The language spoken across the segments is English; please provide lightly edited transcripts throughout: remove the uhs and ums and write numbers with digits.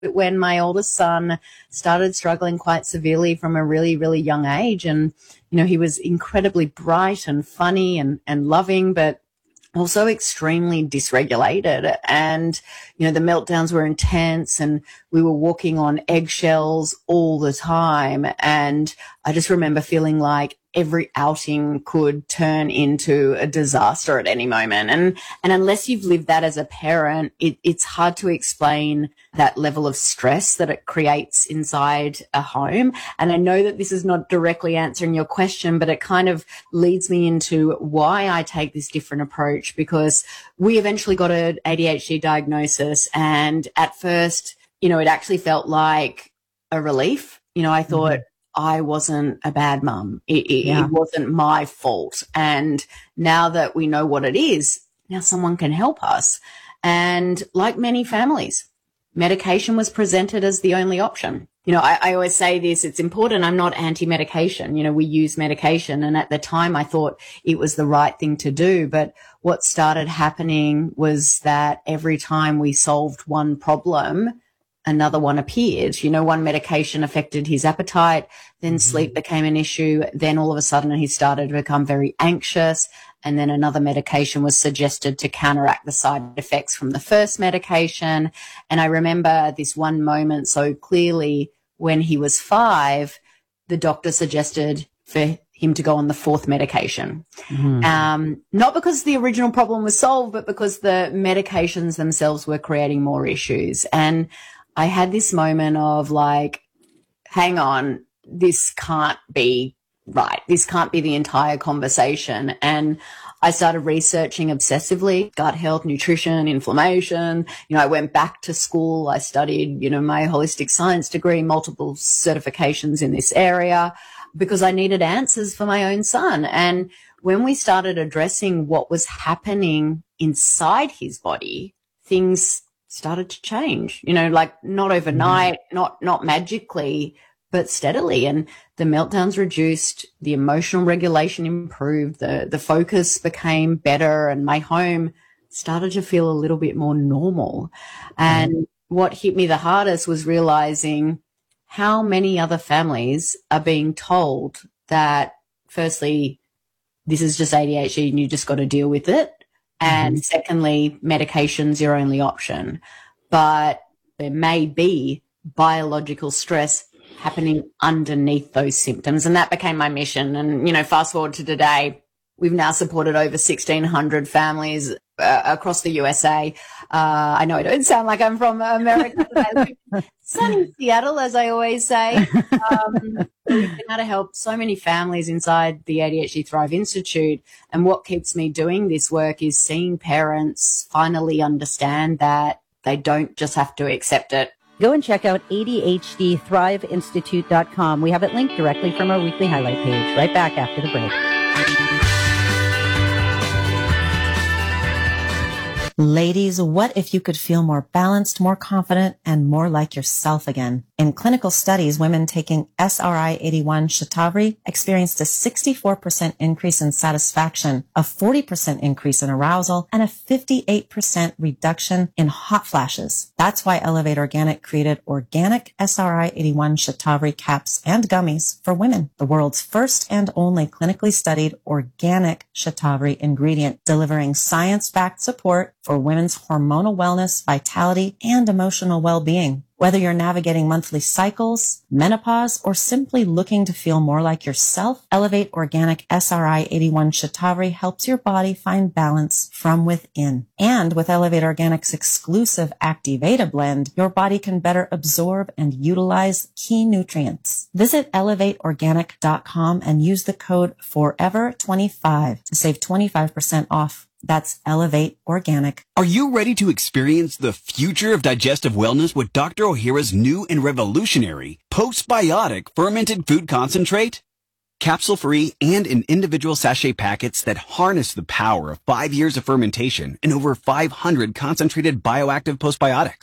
when my oldest son started struggling quite severely from a really, really young age. And, he was incredibly bright and funny and loving, but also extremely dysregulated. And, the meltdowns were intense and we were walking on eggshells all the time. And I just remember feeling like every outing could turn into a disaster at any moment. And unless you've lived that as a parent, it's hard to explain that level of stress that it creates inside a home. And I know that this is not directly answering your question, but it kind of leads me into why I take this different approach, because we eventually got an ADHD diagnosis. And at first, it actually felt like a relief. I thought, I wasn't a bad mum. It wasn't my fault. And now that we know what it is, now someone can help us. And like many families, medication was presented as the only option. I always say this, it's important. I'm not anti-medication. We use medication. And at the time I thought it was the right thing to do. But what started happening was that every time we solved one problem, another one appeared. One medication affected his appetite, then sleep became an issue. Then all of a sudden he started to become very anxious. And then another medication was suggested to counteract the side effects from the first medication. And I remember this one moment so clearly when he was 5, the doctor suggested for him to go on the 4th medication. Not because the original problem was solved, but because the medications themselves were creating more issues. And I had this moment of like, hang on, this can't be right. This can't be the entire conversation. And I started researching obsessively, gut health, nutrition, inflammation. I went back to school. I studied, my holistic science degree, multiple certifications in this area because I needed answers for my own son. And when we started addressing what was happening inside his body, things started to change, like not overnight, not magically, but steadily. And the meltdowns reduced, the emotional regulation improved, the focus became better, and my home started to feel a little bit more normal. And what hit me the hardest was realizing how many other families are being told that, firstly, this is just ADHD and you just got to deal with it. And secondly, medication's your only option. But there may be biological stress happening underneath those symptoms. And that became my mission. And, fast forward to today, we've now supported over 1,600 families across the USA. I know I don't sound like I'm from America, but I live sunny Seattle, as I always say. We've been able to help so many families inside the ADHD Thrive Institute. And what keeps me doing this work is seeing parents finally understand that they don't just have to accept it. Go and check out ADHDThriveInstitute.com. We have it linked directly from our weekly highlight page. Right back after the break. Ladies, what if you could feel more balanced, more confident, and more like yourself again? In clinical studies, women taking SRI-81 Shatavari experienced a 64% increase in satisfaction, a 40% increase in arousal, and a 58% reduction in hot flashes. That's why Elevate Organic created organic SRI-81 Shatavari caps and gummies for women, the world's first and only clinically studied organic Shatavari ingredient, delivering science-backed support for women's hormonal wellness, vitality, and emotional well-being. Whether you're navigating monthly cycles, menopause, or simply looking to feel more like yourself, Elevate Organic SRI-81 Shatavari helps your body find balance from within. And with Elevate Organic's exclusive Activata blend, your body can better absorb and utilize key nutrients. Visit elevateorganic.com and use the code FOREVER25 to save 25% off. That's Elevate Organic. Are you ready to experience the future of digestive wellness with Dr. Ohhira's new and revolutionary postbiotic fermented food concentrate? Capsule-free and in individual sachet packets that harness the power of 5 years of fermentation and over 500 concentrated bioactive postbiotics.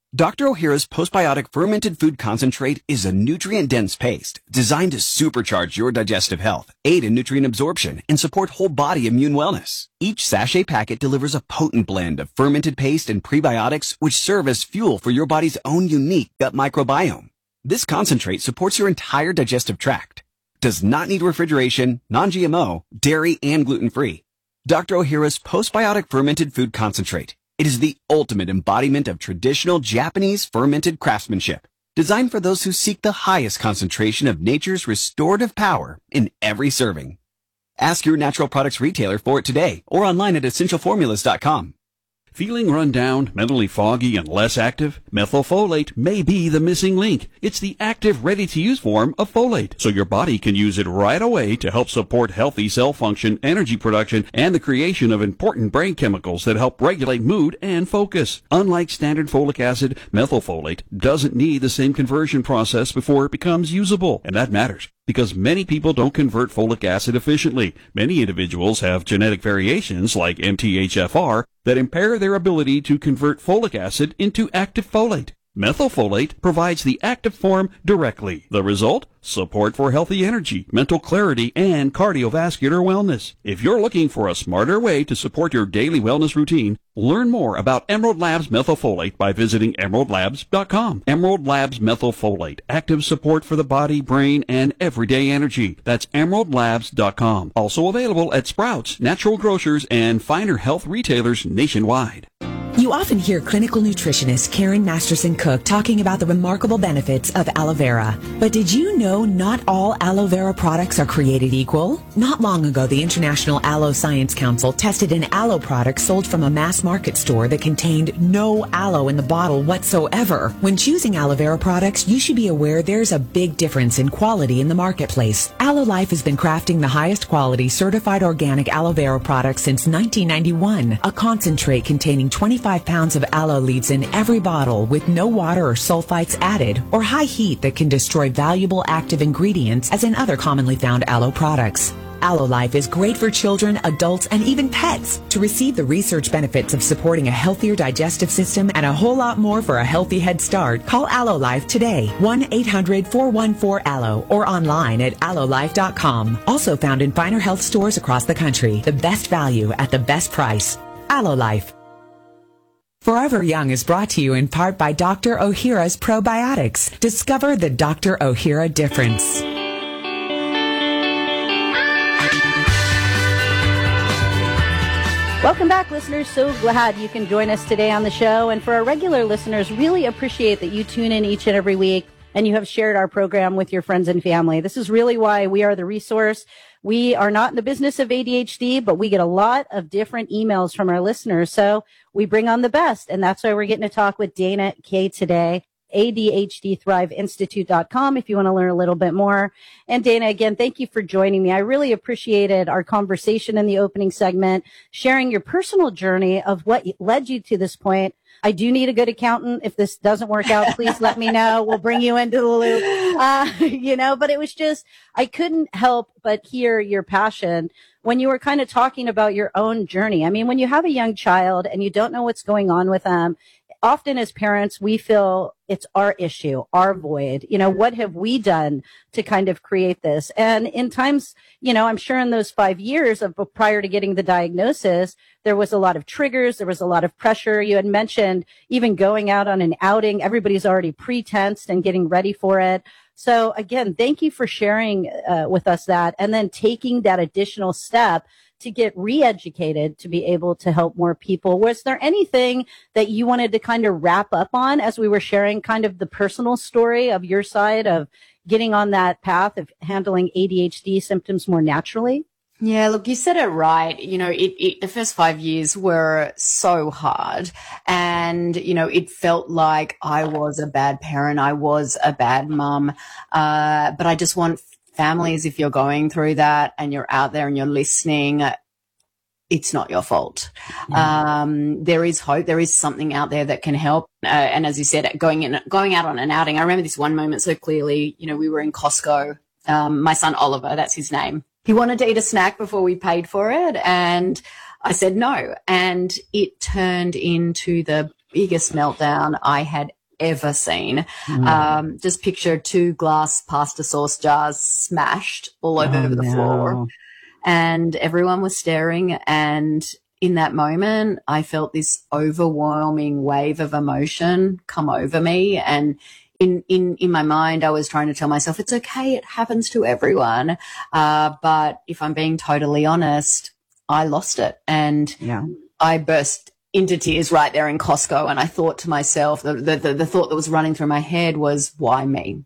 Dr. Ohhira's postbiotic fermented food concentrate is a nutrient-dense paste designed to supercharge your digestive health, aid in nutrient absorption, and support whole body immune wellness. Each sachet packet delivers a potent blend of fermented paste and prebiotics which serve as fuel for your body's own unique gut microbiome. This concentrate supports your entire digestive tract, does not need refrigeration, non-GMO, dairy, and gluten-free. Dr. Ohhira's postbiotic fermented food concentrate. It is the ultimate embodiment of traditional Japanese fermented craftsmanship, designed for those who seek the highest concentration of nature's restorative power in every serving. Ask your natural products retailer for it today or online at essentialformulas.com. Feeling run down, mentally foggy, and less active? Methylfolate may be the missing link. It's the active, ready-to-use form of folate, so your body can use it right away to help support healthy cell function, energy production, and the creation of important brain chemicals that help regulate mood and focus. Unlike standard folic acid, methylfolate doesn't need the same conversion process before it becomes usable, and that matters, because many people don't convert folic acid efficiently. Many individuals have genetic variations like MTHFR that impair their ability to convert folic acid into active folate. Methylfolate provides the active form directly. The result? Support for healthy energy, mental clarity, and cardiovascular wellness. If you're looking for a smarter way to support your daily wellness routine, learn more about Emerald Labs Methylfolate by visiting emeraldlabs.com. Emerald Labs Methylfolate, active support for the body, brain, and everyday energy. That's emeraldlabs.com. Also available at Sprouts, natural grocers, and finer health retailers nationwide. You often hear clinical nutritionist Karen Masterson Cook talking about the remarkable benefits of aloe vera. But did you know not all aloe vera products are created equal? Not long ago, the International Aloe Science Council tested an aloe product sold from a mass market store that contained no aloe in the bottle whatsoever. When choosing aloe vera products, you should be aware there's a big difference in quality in the marketplace. Aloe Life has been crafting the highest quality certified organic aloe vera products since 1991. A concentrate containing 25 pounds of aloe leaves in every bottle with no water or sulfites added or high heat that can destroy valuable active ingredients as in other commonly found aloe products. Aloe Life is great for children, adults, and even pets. To receive the research benefits of supporting a healthier digestive system and a whole lot more for a healthy head start, call Aloe Life today, 1-800-414-ALOE, or online at aloelife.com. Also found in finer health stores across the country. The best value at the best price. Aloe Life. Forever Young is brought to you in part by Dr. Ohhira's Probiotics. Discover the Dr. Ohhira difference. Welcome back, listeners. So glad you can join us today on the show. And for our regular listeners, really appreciate that you tune in each and every week and you have shared our program with your friends and family. This is really why we are the resource. We are not in the business of ADHD, but we get a lot of different emails from our listeners. So we bring on the best. And that's why we're getting to talk with Dana Kay today. ADHDThriveInstitute.com if you want to learn a little bit more. And Dana, again, thank you for joining me. I really appreciated our conversation in the opening segment, sharing your personal journey of what led you to this point. I do need a good accountant. If this doesn't work out, please let me know. We'll bring you into the loop. But it was just, I couldn't help but hear your passion when you were kind of talking about your own journey. I mean, when you have a young child and you don't know what's going on with them, often as parents, we feel it's our issue, our void. What have we done to kind of create this? And in times, I'm sure in those 5 years of prior to getting the diagnosis, there was a lot of triggers. There was a lot of pressure. You had mentioned even going out on an outing. Everybody's already pre-tensed and getting ready for it. So again, thank you for sharing with us that and then taking that additional step to get re-educated to be able to help more people. Was there anything that you wanted to kind of wrap up on as we were sharing kind of the personal story of your side of getting on that path of handling ADHD symptoms more naturally? Yeah, look, you said it right. The first 5 years were so hard and, it felt like I was a bad parent. I was a bad mum. But I just want families, if you're going through that and you're out there and you're listening, it's not your fault. There is hope. There is something out there that can help. And as you said, going out on an outing, I remember this one moment so clearly. We were in Costco. My son, Oliver, that's his name. He wanted to eat a snack before we paid for it. And I said no. And it turned into the biggest meltdown I had ever seen. Just picture 2 glass pasta sauce jars smashed all over the floor, and everyone was staring. And in that moment, I felt this overwhelming wave of emotion come over me. And in my mind, I was trying to tell myself, it's okay, it happens to everyone. But if I'm being totally honest, I lost it. And I burst into tears right there in Costco. And I thought to myself, the thought that was running through my head was, why me?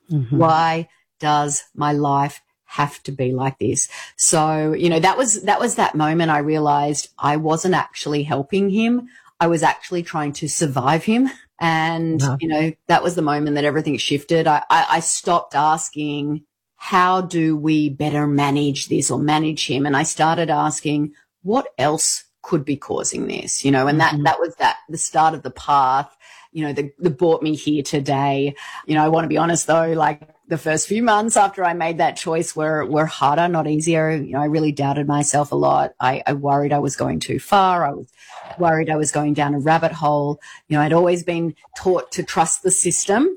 Why does my life have to be like this? So, that was that moment I realized I wasn't actually helping him. I was actually trying to survive him. And, that was the moment that everything shifted. I stopped asking, how do we better manage this or manage him? And I started asking, what else could be causing this? And that was the start of the path, that brought me here today. I want to be honest though, like the first few months after I made that choice were harder, not easier. I really doubted myself a lot. I worried I was going too far. I was worried I was going down a rabbit hole. I'd always been taught to trust the system,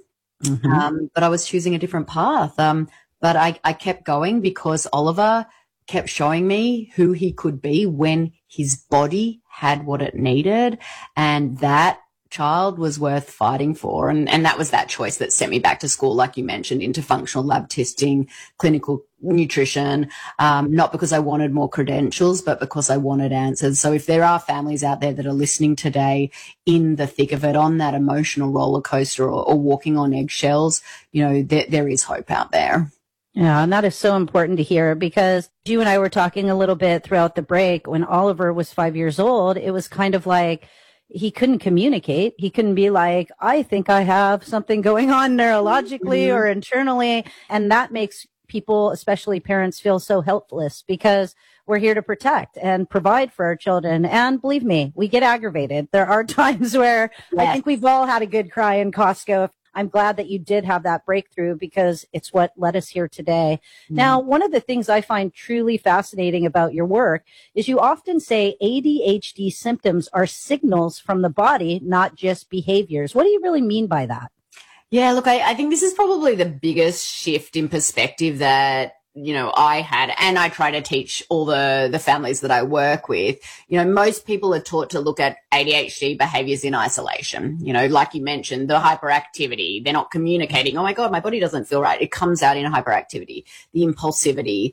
but I was choosing a different path. But I kept going because Oliver kept showing me who he could be when his body had what it needed. And that child was worth fighting for. And that was that choice that sent me back to school, like you mentioned, into functional lab testing, clinical nutrition, not because I wanted more credentials, but because I wanted answers. So if there are families out there that are listening today in the thick of it, on that emotional roller coaster or walking on eggshells, there is hope out there. Yeah, and that is so important to hear, because you and I were talking a little bit throughout the break. When Oliver was 5 years old, it was kind of like he couldn't communicate. He couldn't be like, I think I have something going on neurologically or internally. And that makes people, especially parents, feel so helpless, because we're here to protect and provide for our children. And believe me, we get aggravated. There are times where I think we've all had a good cry in Costco. I'm glad that you did have that breakthrough, because it's what led us here today. Now, one of the things I find truly fascinating about your work is you often say ADHD symptoms are signals from the body, not just behaviors. What do you really mean by that? Yeah, look, I think this is probably the biggest shift in perspective that I had, and I try to teach all the families that I work with. Most people are taught to look at ADHD behaviors in isolation. Like you mentioned, the hyperactivity, they're not communicating. Oh my God, my body doesn't feel right. It comes out in hyperactivity, the impulsivity,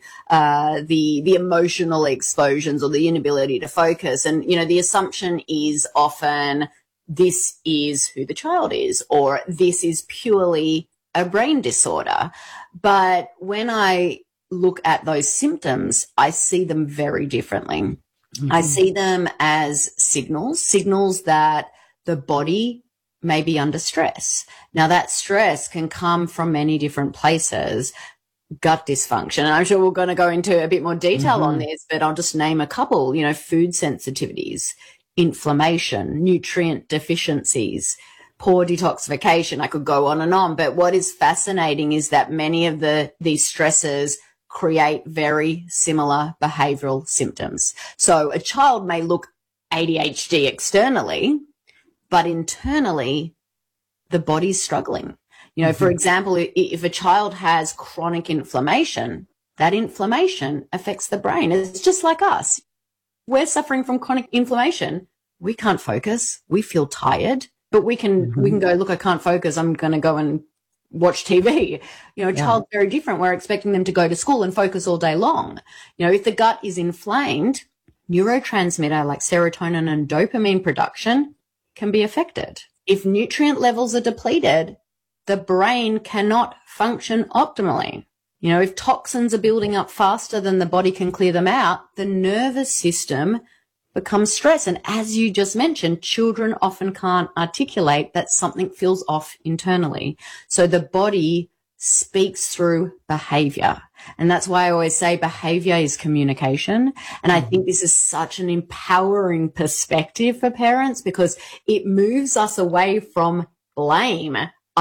the emotional explosions, or the inability to focus. And, the assumption is often this is who the child is, or this is purely a brain disorder. But when I look at those symptoms, I see them very differently. I see them as signals that the body may be under stress. Now, that stress can come from many different places. Gut dysfunction, and I'm sure we're going to go into a bit more detail on this, but I'll just name a couple. Food sensitivities, inflammation, nutrient deficiencies, poor detoxification. I could go on and on, but what is fascinating is that many of these stresses create very similar behavioral symptoms. So a child may look ADHD externally, but internally the body's struggling. For example, if a child has chronic inflammation, that inflammation affects the brain. It's just like us. We're suffering from chronic inflammation. We can't focus. We feel tired, but we can go, look, I can't focus. I'm going to go and watch TV. A child's very different. We're expecting them to go to school and focus all day long. If the gut is inflamed, neurotransmitter like serotonin and dopamine production can be affected. If nutrient levels are depleted, the brain cannot function optimally. If toxins are building up faster than the body can clear them out, the nervous system becomes stressed. And as you just mentioned, children often can't articulate that something feels off internally. So the body speaks through behavior. And that's why I always say behavior is communication. And I think this is such an empowering perspective for parents, because it moves us away from blame.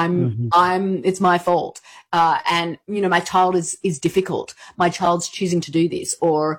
It's my fault. And, my child is difficult. My child's choosing to do this. Or,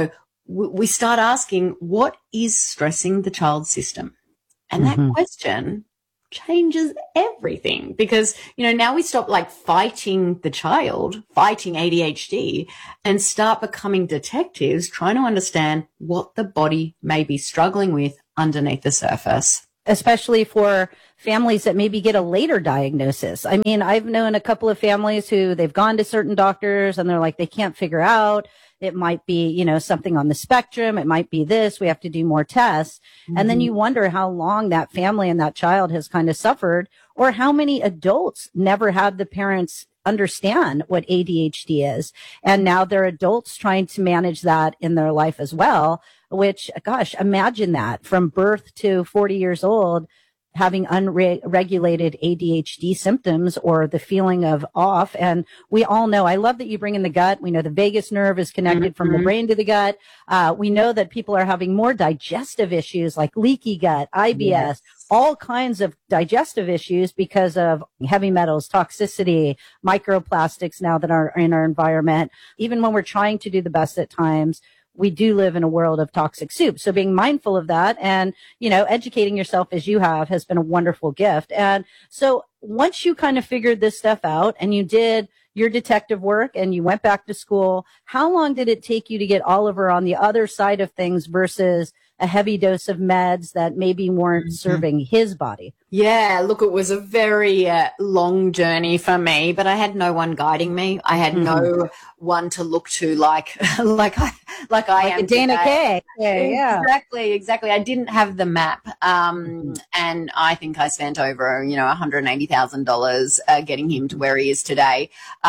we start asking, what is stressing the child's system? And that question changes everything because, now we stop like fighting the child, fighting ADHD, and start becoming detectives, trying to understand what the body may be struggling with underneath the surface. Especially for families that maybe get a later diagnosis. I mean, I've known a couple of families who they've gone to certain doctors and they're like, they can't figure out. It might be, something on the spectrum. It might be this. We have to do more tests. Mm-hmm. And then you wonder how long that family and that child has kind of suffered, or how many adults never had the parents understand what ADHD is. And now they're adults trying to manage that in their life as well, which, gosh, imagine that from birth to 40 years old, having unregulated ADHD symptoms or the feeling of off. And we all know, I love that you bring in the gut. We know the vagus nerve is connected from the brain to the gut. We know that people are having more digestive issues like leaky gut, IBS, all kinds of digestive issues because of heavy metals, toxicity, microplastics now that are in our environment. Even when we're trying to do the best at times, we do live in a world of toxic soup. So being mindful of that and, educating yourself as you have has been a wonderful gift. And so once you kind of figured this stuff out and you did your detective work and you went back to school, how long did it take you to get Oliver on the other side of things versus a heavy dose of meds that maybe weren't serving his body? Yeah, look, it was a very long journey for me, but I had no one guiding me. I had no one to look to like I am Dana Kay. Yeah. Exactly. I didn't have the map. And I think I spent over, $180,000 getting him to where he is today.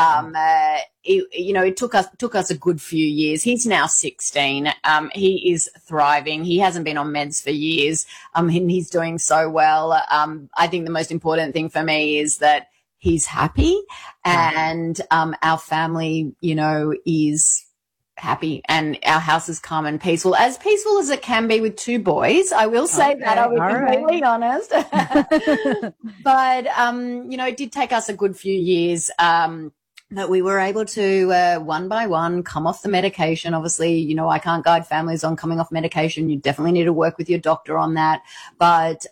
It took us a good few years. He's now 16. He is thriving. He hasn't been on meds for years. And he's doing so well. I think the most important thing for me is that he's happy and, our family, is happy and our house is calm and peaceful as it can be with two boys. I will say that. I'll be completely honest. But, it did take us a good few years, that we were able to, one by one, come off the medication. Obviously, I can't guide families on coming off medication. You definitely need to work with your doctor on that. But,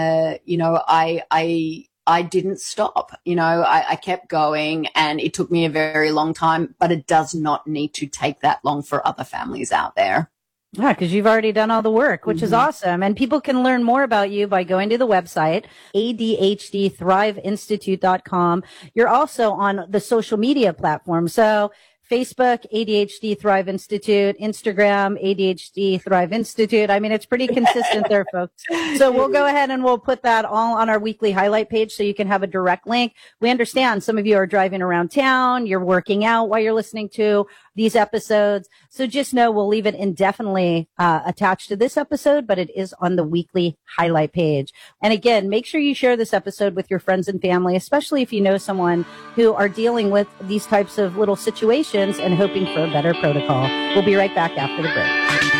I didn't stop. I kept going and it took me a very long time, but it does not need to take that long for other families out there. Yeah, because you've already done all the work, which is awesome. And people can learn more about you by going to the website, ADHDthriveinstitute.com. You're also on the social media platform. So Facebook, ADHD Thrive Institute, Instagram, ADHD Thrive Institute. I mean, it's pretty consistent there, folks. So we'll go ahead and we'll put that all on our weekly highlight page so you can have a direct link. We understand some of you are driving around town. You're working out while you're listening to these episodes. So just know we'll leave it indefinitely attached to this episode, but it is on the weekly highlight page. And again, make sure you share this episode with your friends and family, especially if you know someone who are dealing with these types of little situations and hoping for a better protocol. We'll be right back after the break.